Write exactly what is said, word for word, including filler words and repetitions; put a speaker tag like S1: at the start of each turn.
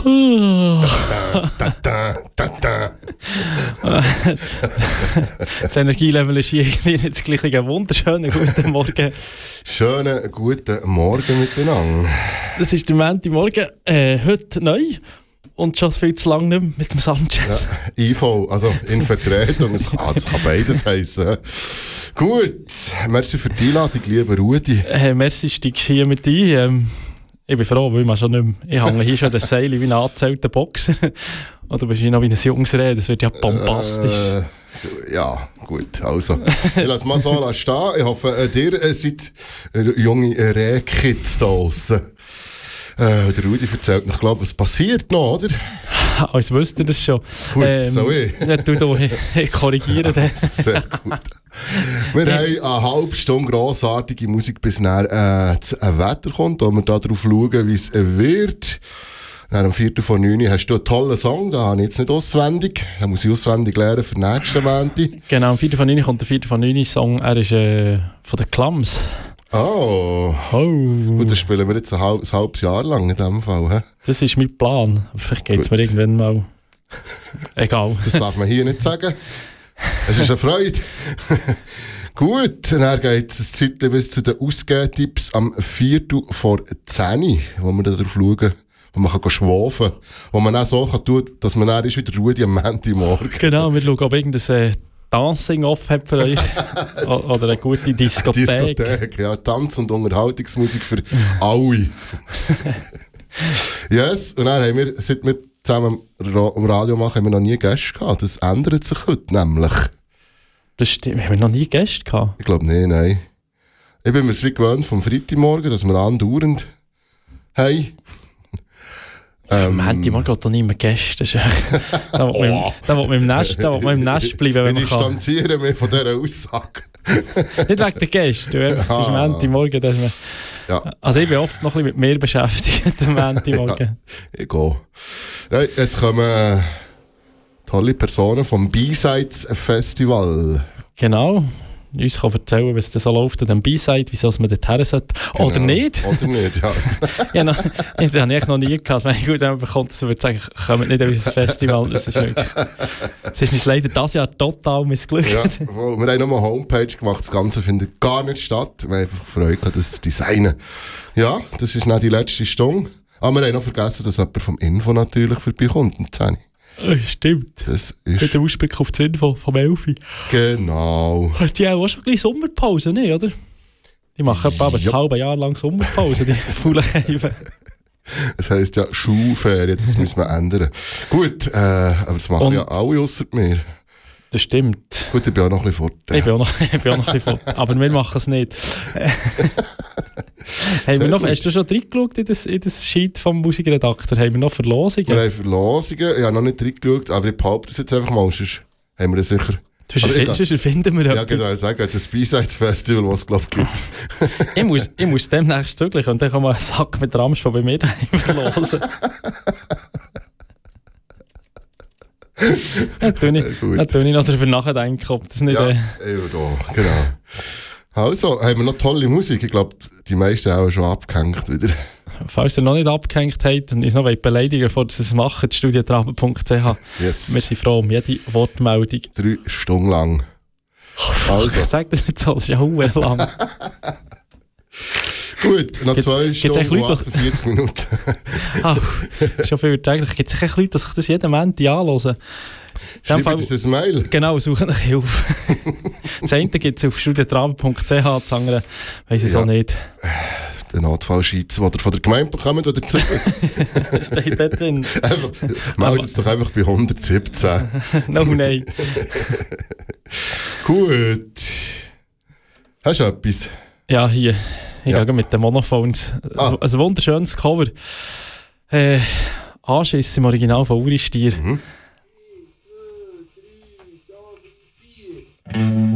S1: da, da, da, da.
S2: Das Energielevel ist irgendwie nicht das gleiche. Wunderschönen guten Morgen.
S1: Schönen guten Morgen miteinander.
S2: Das ist der Montagmorgen, äh, heute neu und schon viel zu lange nicht mehr mit dem Sanchez.
S1: Ja, I V, also in Vertretung. Ah, das kann beides heissen. Gut, merci für die Einladung, lieber Rudi.
S2: Äh, merci, steigst hier mit ein. Ähm, ich bin froh, weil ich schon nicht mehr, ich hänge hier schon das Seil wie ein angezählter Boxer. Oder bist du noch wie ein Jungsreh? Das wird ja bombastisch.
S1: Äh, ja, gut, also. Ich lasse mal so stehen. Ich hoffe, äh, ihr äh, seid äh, junge äh, Rehkids da draussen. Äh, der Rudi erzählt noch, ich glaube, was passiert noch, oder?
S2: Als wüsste das schon.
S1: Gut,
S2: ähm,
S1: so ich.
S2: Ja, du, du, ich korrigiere das.
S1: Sehr gut. Wir haben eine halbe Stunde grossartige Musik, bis nachher äh, das Wetter kommt, wo wir da drauf schauen, wie es wird. Dann am vierten vor neun hast du einen tollen Song, den habe ich jetzt nicht auswendig. Den muss ich auswendig lernen für den nächsten Montag.
S2: Genau, am vierten vor neun kommt der vierten vor neun Song. Er ist äh, von den Clams.
S1: Oh.
S2: oh.
S1: Gut, das spielen wir jetzt ein, halb, ein halbes Jahr lang in diesem Fall. He?
S2: Das ist mein Plan. Aber vielleicht geht es mir irgendwann mal. Egal.
S1: Das darf man hier nicht sagen. Es ist eine Freude. Gut, dann geht es ein Zeitchen bis zu den Ausgehtipps am vierten vor zehn, wo wir darauf schauen, wo man kann schwafen kann. Wo man auch so kann tun, dass man dann ist wie der Rudi am Montagmorgen.
S2: Genau, wir schauen, ob irgendein äh, Dancing-Off hat für euch. Oder eine gute Diskothek.
S1: Diskothek, ja. Tanz- und Unterhaltungsmusik für alle. Yes, und dann haben wir, seit wir zusammen am Radio machen, haben wir noch nie Gäste gehabt. Das ändert sich heute nämlich.
S2: Das stimmt, haben wir noch nie Gäste gehabt?
S1: Ich glaube, nein, nein. Ich bin mir es wie gewöhnt vom Freitagmorgen, dass wir andauernd haben.
S2: Ähm, Montagmorgen hat doch nicht mehr Gäste. Da will man, da will man im Nest, da will man im Nest bleiben, wenn
S1: ich
S2: man kann.
S1: distanziere mich von dieser Aussage.
S2: Nicht wegen der Gäste, es ist Montagmorgen, dass man...
S1: Ja.
S2: Also ich bin oft noch ein bisschen mit mir beschäftigt am Montagmorgen.
S1: Ja, ich gehe. Ja, jetzt kommen äh, tolle Personen vom B-Sides Festival.
S2: Genau. Uns kann erzählen, wie es so läuft an dem B-Side, wieso man dort her sollte. Genau. Oder nicht.
S1: Oder nicht, ja.
S2: ja noch, das habe ich noch nie gehabt. Wenn ich gut bekommt, so würde sagen, kommt nicht an unser Festival. Das ist wirklich, das ist uns leider dieses Jahr total missglückt.
S1: Ja, wir haben noch eine Homepage gemacht, das Ganze findet gar nicht statt. Wir haben einfach Freude gehabt, das zu designen. Ja, das ist nicht die letzte Stunde. Aber wir haben noch vergessen, dass jemand vom Info natürlich vorbeikommt. Und zehn.
S2: Oh, stimmt.
S1: Das ist
S2: mit dem Ausblick auf die Info vom Elfi.
S1: Genau.
S2: Die haben auch schon ein bisschen Sommerpause, nicht, oder? Die machen etwa ja. ein halbes Jahr lang Sommerpause, die faulen Käfer.
S1: Das heisst ja Schulferien, das müssen wir ändern. Gut, äh, aber das machen und ja alle ausser mir.
S2: Das stimmt.
S1: Gut, ich bin auch noch ein bisschen fort.
S2: Ich bin auch noch, ich bin auch noch ein bisschen fort. Aber wir machen es nicht. Haben wir noch, hast du schon reingeschaut in das, in das Sheet vom Musikredakteur? Haben wir noch Verlosungen?
S1: Wir haben Verlosungen. Ich habe noch nicht reingeschaut, aber ich behaupte es jetzt einfach mal. Sonst haben wir das sicher.
S2: Sonst erfinden wir
S1: etwas. Ja, genau. Ich sage, das B-Side-Festival, was es, glaube ich, gibt.
S2: ich, muss, ich muss demnächst zügig und dann kann man einen Sack mit Ramsch von bei mir daheim verlosen. Da tue ich, ich noch darüber nachdenken, ob das nicht...
S1: Ja,
S2: äh...
S1: ja, genau. Also, haben wir noch tolle Musik. Ich glaube, die meisten haben schon abgehängt wieder.
S2: Falls ihr noch nicht abgehängt habt und uns noch beleidigen wollt, bevor ihr es macht, studiotraben punkt c h.
S1: Yes.
S2: Wir sind froh um jede Wortmeldung.
S1: Drei Stunden lang.
S2: Oh, also. Ich sage das nicht so, das ist ja verdammt lang.
S1: Gut, noch zwei Stunden und achtundvierzig Minuten.
S2: Ach, schon viel täglich. Gibt es echt Leute, die sich das jeden Moment anhören?
S1: Schreibt uns ein Mail.
S2: Genau, suchen nach Hilfe. Das eine gibt es auf studiotraben punkt c h, das andere weiss ich ja. so nicht.
S1: Der Notfallscheiz, den ihr von der Gemeinde bekommt oder zu.
S2: Steht da drin.
S1: Meldet es doch einfach bei hundertsiebzehn.
S2: No, nein.
S1: Gut. Hast du etwas?
S2: Ja, hier. Ich ja. gehe mit den Monophones. Ah. Ein wunderschönes Cover. Äh, Anschiss im Original von Uri Stier. Mhm.